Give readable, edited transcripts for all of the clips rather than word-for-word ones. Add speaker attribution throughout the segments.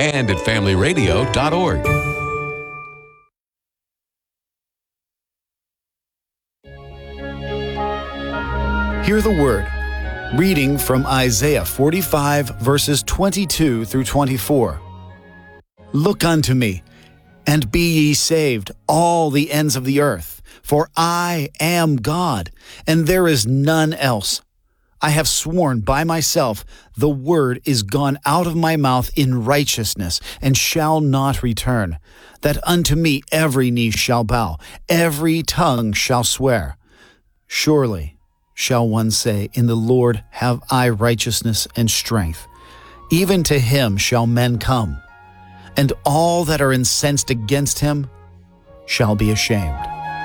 Speaker 1: and at familyradio.org.
Speaker 2: Hear the word. Reading from Isaiah 45, verses 22 through 24. Look unto me, and be ye saved, all the ends of the earth. For I am God, and there is none else. I have sworn by myself, the word is gone out of my mouth in righteousness, and shall not return, that unto me every knee shall bow, every tongue shall swear. Surely shall one say, in the Lord have I righteousness and strength. Even to him shall men come, and all that are incensed against him shall be ashamed.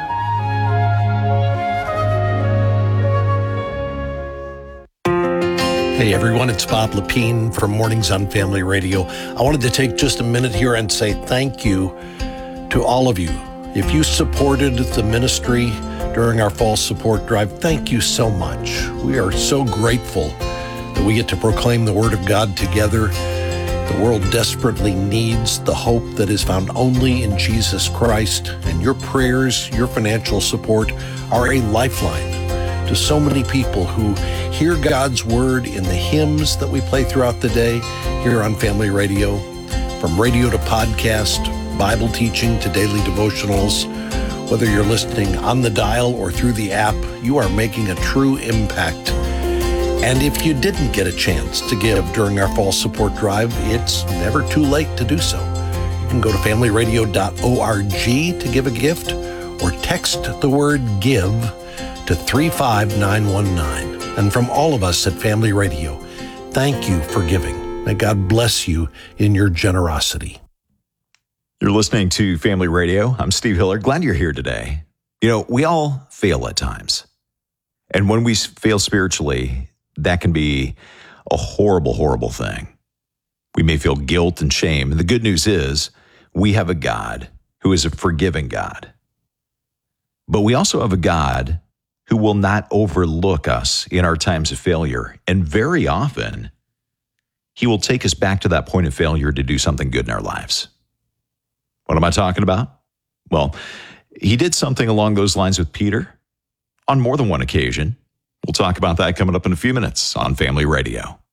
Speaker 3: Hey everyone, it's Bob Lepine from Mornings on Family Radio. I wanted to take just a minute here and say thank you to all of you. If you supported the ministry during our fall support drive, thank you so much. We are so grateful that we get to proclaim the Word of God together. The world desperately needs the hope that is found only in Jesus Christ, and your prayers, your financial support are a lifeline to so many people who hear God's Word in the hymns that we play throughout the day here on Family Radio. From radio to podcast, Bible teaching to daily devotionals, whether you're listening on the dial or through the app, you are making a true impact. And if you didn't get a chance to give during our fall support drive, it's never too late to do so. You can go to familyradio.org to give a gift or text the word GIVE to 35919. And from all of us at Family Radio, thank you for giving. May God bless you in your generosity.
Speaker 4: You're listening to Family Radio. I'm Steve Hiller. Glad you're here today. You know, we all fail at times. And when we fail spiritually, that can be a horrible, horrible thing. We may feel guilt and shame. And the good news is we have a God who is a forgiving God. But we also have a God who will not overlook us in our times of failure. And very often, he will take us back to that point of failure to do something good in our lives. What am I talking about? Well, he did something along those lines with Peter on more than one occasion. We'll talk about that coming up in a few minutes on Family Radio.